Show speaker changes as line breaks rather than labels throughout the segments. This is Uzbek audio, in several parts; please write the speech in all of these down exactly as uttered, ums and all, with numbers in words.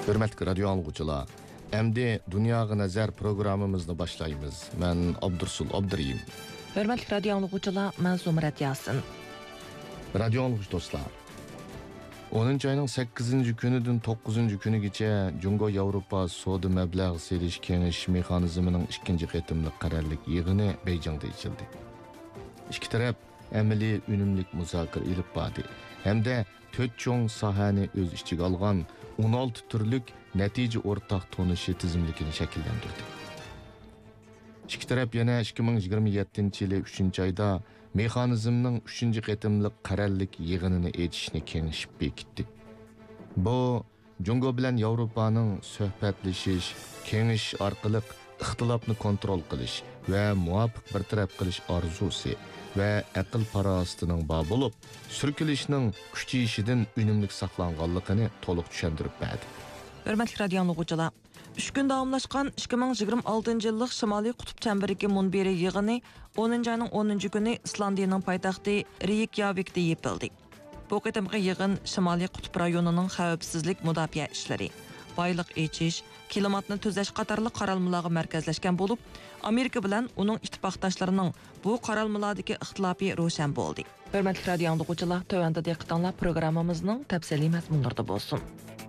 Hürmetli radyo anlıqçılar, Emdi Dünyaya Nazar programımızını başlayımız. Ben Abdursul Abduriyim.
Hürmetli radyo anlıqçılar, ben Zumrat Yasin.
Radyo anlıqçı dostlar. onuncu ayının sakkizinchi kunidan to'qqizinchi kunigacha Jungo Yevropa Soda mablag' selish kengash mexanizmining ikkinchi qatimli qarorlik yig'ini Beyjingda ichildi. Ikki taraf amaliy unumlik muzokara ilib bordi hamda to'rt cho'ng sohani o'z ichiga olgan o'n olti turlik natija o'rtaq tonishi tizimligini shakllantirdi. Ikki taraf yana ikki ming yigirma yettinchi yili uchinchi oyda mexanizmning uchinchi qatimli qarorlik yig'inini etishni kengashib bekitdi. Bu Jungo bilan Yevropaning suhbatlashish, kengash orqali ixtilofni kontrol qilish va muvofiq bartaraf qilish orzusi va aql farosatining bor bo'lib, surkilishning kuchayishidan unumli saqlanganligini to'liq tushuntirib berdi.
Hürmetli radyo anlıqçılar, üç gün davamlaşkan ikki ming yigirma oltinchi yıllık Şimali Kutup Çemberdeki munbiri yığını o'ninchi ayning o'ninchi kuni Islandiyaning poytaxti Reykjavikda yapıldı. Bu qitimqi yığın Şimali Kutup rayonining xavfsizlik mudofaa ishlari, boyliq echish, klimatni tuzash qatorli qaralmalarga markazlashgan bo'lib, Amerika bilan uning ittifoqdoshlarining bu qaralmalardagi ixtilofi ro'shan bo'ldi. Hürmetli radyo anlıqçılar, tövəndə diqqətinizlər proqramımızın təfsili məzmunlarında bo'lsin.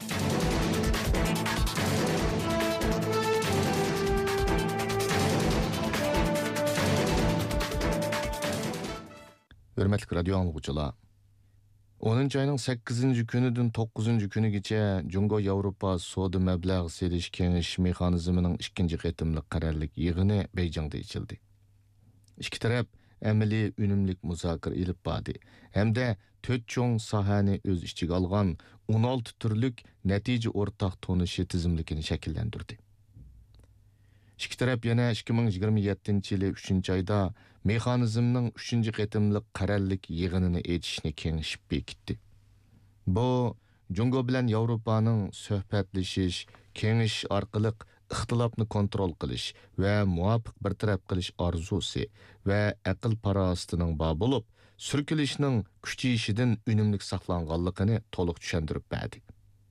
Hürmetli radyo anlıqçılar, o'ninchi ayning sakkizinchi kunidan to'qqizinchi kunigacha Jungo Yevropa Soda mablag' selish kengash mexanizmining ikkinchi qatimli qarorlik yig'ini Beyjingda ichildi. Ikki taraf amaliy unumlik muzokara ilib bordi hamda to'rt cho'ng sohani o'z ichiga olgan o'n olti turlik natija o'rtaq tonishi tizimligini shakllantirdi. Ikki taraf yana ikki ming yigirma yettinchi yili uchinchi oyda mexanizmning uchinchi qatimli qarorlik yig'inini etishni kengashib bekitdi. Bu Jungo bilan Yevropaning suhbatlashish, kengash orqali ixtilofni kontrol qilish va muvofiq bartaraf qilish orzusi va aql farosatining bor bo'lib, surkilishning kuchayishidan unumli saqlanganligini to'liq tushuntirib berdi.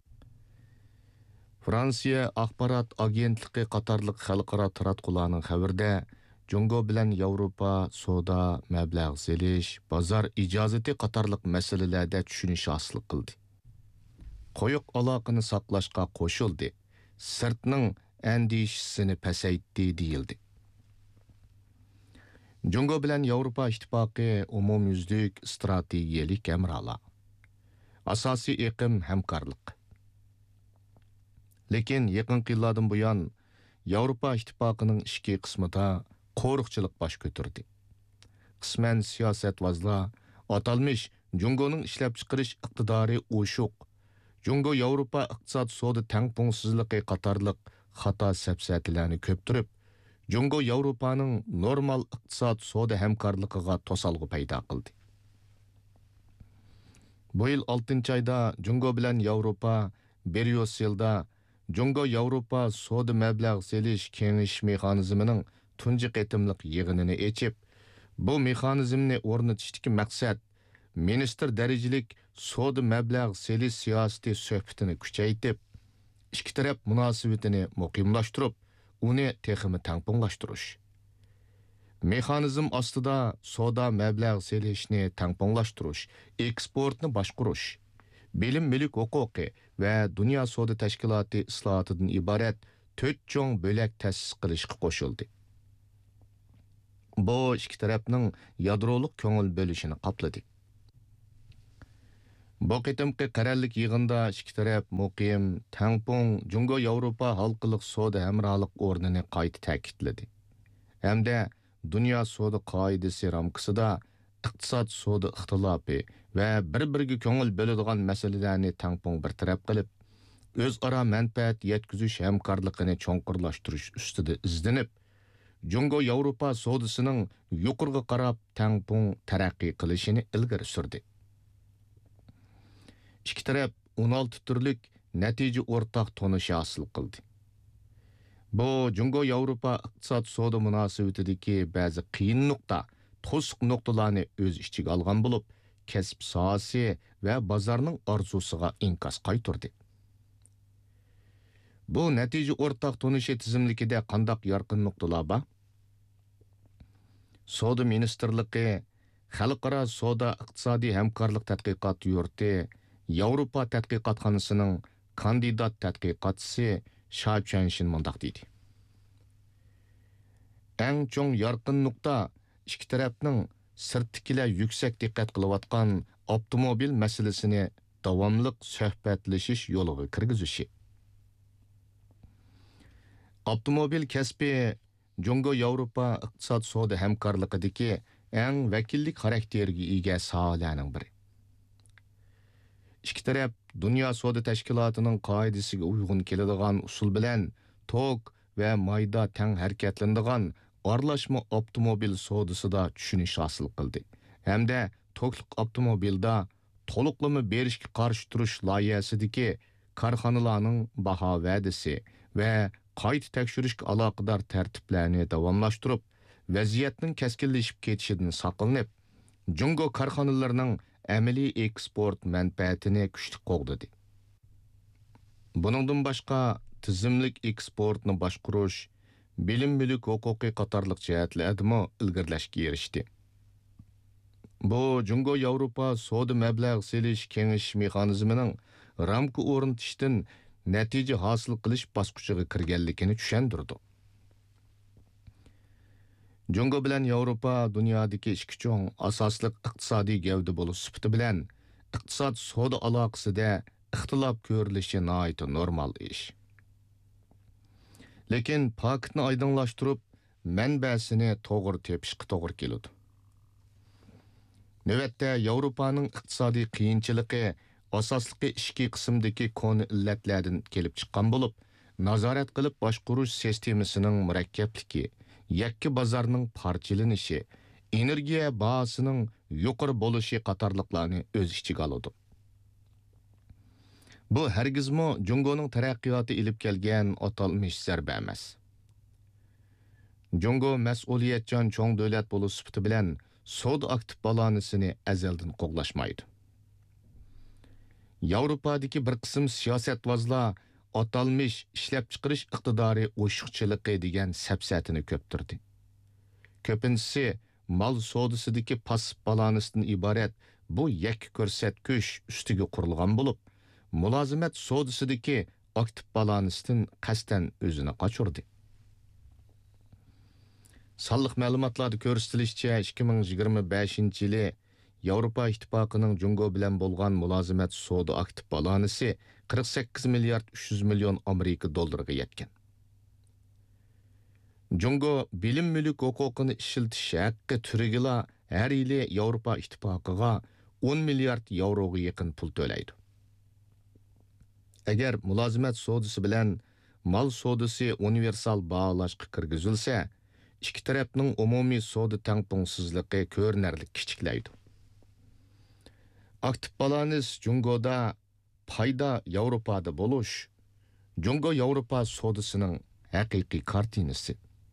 Fransiya axborot agentligi qatorliq xalqaro taratqularning xabarida Jungo bilan Yevropa soda mablag' selish, bozor ijozati qatorliq masalalarda tushunish hosil qildi. Qo'yiq aloqani saqlashga qo'shildi. Sirtning andishisini pasaytdi deyildi. Jungo bilan Yevropa ittifoqi umumyuzlik strategiyalik hamkorlik. Asosiy iqlim hamkorlik. Lekin yaqinqi yillardan buyon Yevropa ittifoqining ichki qismida qo'riqchilik bosh ko'tardi. Qisman siyosatvozlar atalmish Jungoning ishlab chiqarish iqtidori o'shuq, Jungo Yevropa iqtisod soda tangpungsizligi qatorliq xato safsatlarni ko'ptirib, Jungo Yevropaning normal iqtisod soda hamkorligiga to'salg'i paydo qildi. Bu yil oltinchi oyda Jungo bilan Yevropa Brюsselda Jungo Yevropa Soda mablag' selish kengash mexanizmining tunji qatimliq yig'inini echib, bu mexanizmni o'rnatishdagi maqsad ministr darajalik soda mablag' selish siyosati suhbatini kuchaytirib, ikki taraf munosabatini muqimlashtirib, uni texmi tangpunlashtirish. Mexanizm ostida soda mablag' selishni tangpunlashtirish, eksportni boshqarish, bilim mulk huquqi va dunyo soda tashkiloti islohotidan iborat to'rt cho'ng bo'lak ta'sis qilishga qo'shildi. Bu ikki tarafning yadroliq ko'ngil bo'lishini qopladi. Bu qitimqi qarorlik yig'inda ikki taraf muqim, tangpung, Jungo Yevropa halqiliq soda hamkorlik o'rnini qayta ta'kidladi. Hamda dunyo soda qoidasi ramkasida iqtisod soda ixtilofi va bir-biriga ko'ngil bo'ladigan masalalarni tangpung bartaraf qilib, o'zaro manfaat yetkazish hamkorligini cho'nqurlashtirish ustida izlanib, Jungo Yevropa sodasining yuqoriga qarab tangpung taraqqiy qilishini ilgari surdi. Ikki taraf o'n olti turlik natija o'rtaq tonishi hosil qildi. Bu Jungo Yevropa iqtisod soda munosabatidagi ba'zi qiyin nuqta, to'siq nuqtalarni o'z ichiga olgan bo'lib, kasb sohasi va bozorning orzusiga inkas qaytardi. Bu natija o'rtaq tunishi tizimlikida qandaq yorqin nuqtalar bor? Savdo ministrligi, Xalqaro savdo iqtisodiy hamkorlik tadqiqot yurti, Yevropa tadqiqotxonasining kandidat tadqiqotchisi Sha Chuanshin mundaq deydi. Eng cho'ng yorqin nuqta ikki tarafning sirtdagilar yuksak diqqat qilayotgan avtomobil masalasini davomli suhbatlashish yo'liga kirgizishi. Avtomobil kasbi Jungo Yevropa iqtisod savdo hamkorligidagi eng vakillik xarakteriga ega sohalarning biri. İki taraf Dünya Savdo Tashkilotining qoidasiga uyg'un keladigan usul bilan tok va mayda tang harakatlanadigan aralashma avtomobil savdosida tushunish hosil qildi. Hamda tokliq avtomobilda to'liqlama berishga qarshi turish loyihasidagi korxonalarning baho va'dasi va qayta tekshirishga aloqador tartiblarni davomlashtirib, vaziyatning keskinlashib ketishidan saqlanib, Jungo korxonalarining amaliy eksport manfaatini kuchli qo'g'didi. Buningdan boshqa tizimlik eksportni boshqarish, bilim mulk huquqiy qatorliq jihatlarda ilgirlashga erishdi. Bu Jungo Yevropa savdo mablag' selish kengash mexanizmining ramka o'rnatishdan natija hosil qilish bosqichiga kirganligini tushundirdi. Jungo bilan Yevropa dunyodagi ikki cho'ng asosli iqtisodiy gavda bo'lish sifati bilan iqtisod savdo aloqasida ixtilof ko'rilishi nihoyat normal ish. Lekin paketni oydinlashtirib, manbasini to'g'ri tepishga to'g'ri keladi. Navbatda Yevropaning iqtisodiy qiyinchiligi asosli ikki qismdagi koni illatlardan kelib chiqqan bo'lib, nazorat qilib boshqarish sistemasining murakkabligi, yakka bozorning parchalanishi, energiya bahosining yuqori bo'lishi qatorliqlarni o'z ichiga oladi. Bu hargizmo Jungoning taraqqiyoti ilib kelgan atalmish zarba emas. Jungo mas'uliyatchan cho'ng davlat bo'lish sifati bilan savdo aktiv balansini azaldan qo'g'lashmaydi. Yevropadagi bir qism siyosatvozlar atalmish ishlab chiqarish iqtidori o'shiqchiligi degan sapsatini ko'ptirdi. Ko'pincha mal savdosidagi passiv balansdan iborat bu yakka ko'rsatkich ustiga qurilgan bo'lib, mulozimat savdosidagi aktiv balansdan qasdan o'zini qochirdi. Sonliq ma'lumotlarda ko'rsatilishicha ikki ming yigirma beshinchi yili Yevropa ittifoqining Jungo bilan bo'lgan mulozimat savdo aktiv balansi qirq sakkiz milliard uch yuz million Amerika dollariga yetgan. Jungo bilim mulk huquqini ishiltish haqqi turigila har yili Yevropa ittifoqiga o'n milliard yevroga yaqin pul to'laydi. Agar mulozimat savdosi bilan mal savdosi universal baholashga kirgizilsa, ikki tarafning umumiy savdo tangpungsizligi ko'rinarli kichiklaydi. Aktiv balans Jungoda payda Yevropada bo'lish, Jungo Yevropa savdosining haqiqiy kartinasi.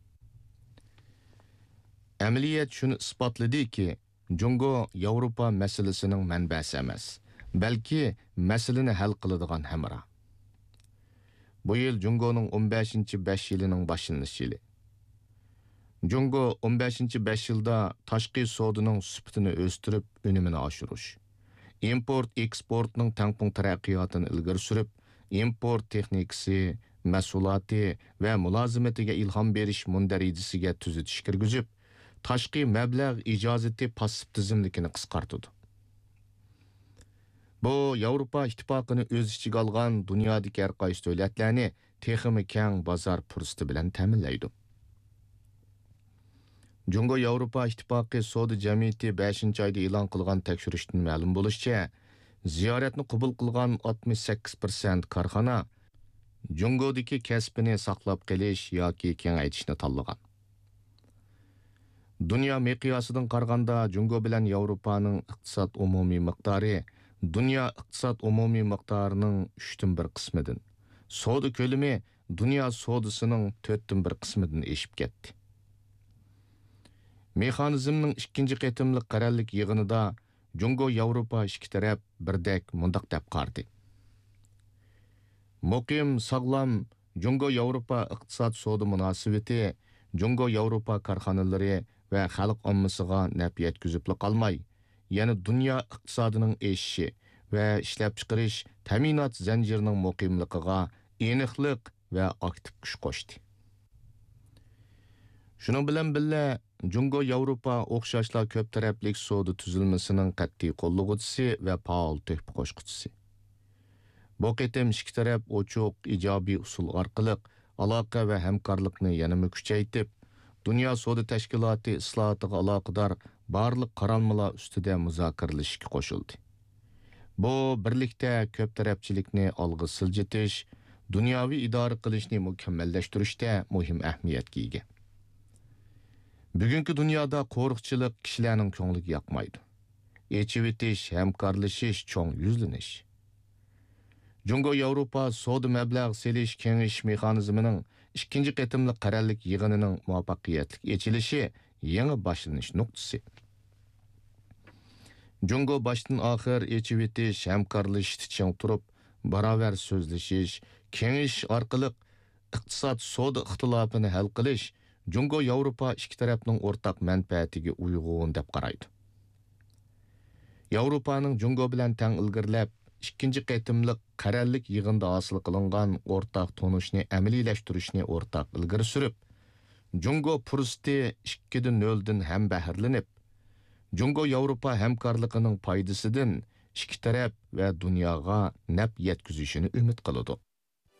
Amaliyat shuni isbotladiki, Jungo Yevropa masalasining manbasi emas, balki masalani hal qiladigan hamroh. Bu yil Jungoning o'n beshinchi besh yilining boshlanish yili. Jungo o'n beshinchi besh yilda tashqi savdoning sifatini o'stirib, unumini oshirish, import eksportning tangpung taraqqiyotini ilgari surib, import texnikasi, mas'uliyati va mulozimatiga ilhom berish mundarajasiga tuzitish kirgizib, tashqi mablag' ijozati passiv tizimlikini qisqartdi. Bu Yevropa ittifoqini o'z ichiga olgan dunyodagi har qaysi davlatlarni texmi keng bozor fursati bilan ta'minlaydi. Jungo Yevropa ittifoqi savdo jamiyati beshinchi oyda e'lon qilgan tekshirishdan ma'lum bo'lishicha, ziyoratni qabul qilgan oltmish sakkiz foiz korxona Jungodagi kasbini saqlab qolish yoki kengaytirishni tanlagan. Dunyo miqyosidan qaraganda Jungo bilan Yevropaning iqtisod umumiy miqdori dunyo iqtisod umumiy miqdorining uchdan bir qismidan, savdo ko'lami dunyo savdosining to'rtdan bir qismidan eshib ketdi. Mexanizmning ikkinchi qatimliq qarorlik yig'inida Jungo Yevropa ikki taraf birdek mundaq deb qardi. Muqim, sog'lom, Jungo Yevropa iqtisod soda munosabati Jungo Yevropa korxonalari va xalq ommasiga naf yetkazib qolmay, yana dunyo iqtisodining eshishi va ishlab chiqarish ta'minot zanjirining muqimligiga aniqlik va aktiv kuch qo'shdi. Shuning bilan birga Jungo Yevropa o'xshashla ko'p taraflik soda tuzilmasining qat'iy qo'llovchisi va faol tuhfa qo'shquchisi. Bu qitim ikki taraf ochiq ijobiy usul orqali aloqa va hamkorlikni yanada kuchaytirib, Dunyo soda tashkiloti islohotiga aloqador barliq qaralmalar ustida muzokaralashga qo'shildi. Bu birlikda ko'p tarafchilikni olg'a siljitish, dunyoviy idora qilishni mukammallashtirishda muhim ahamiyatga ega. Bugungi dunyoda qo'riqchilik kishilarning ko'ngliga yoqmaydi. Echivitish, hamkorlashish, cho'ng yuzlanish. Jungo Yevropa soda mablag' selish kengayish mexanizmining ikkinchi qatimliq qarorlik yig'inining muvaffaqiyatli echilishi yangi boshlanish nuqtasi. Jungo boshdan oxir echivitish, hamkorlashish uchun turib, barobar so'zlashish, kengayish orqali iqtisod soda ixtilofini hal qilish Jungo Yevropa ikki tarafning o'rtaq manfaatiga uyg'un deb qaraydi. Yevropaning Jungo bilan tang ilgirlab ikkinchi qatimliq qarorlik yig'inda hosil qilingan o'rtaq tonishni amaliylashtırishni o'rtaq ilgari surib, Jungo fursati ikki nol dan ham bahrlanib, Jungo Yevropa hamkorligining foydasidan ikki taraf va dunyoga naf yetkazishini umid qiladi.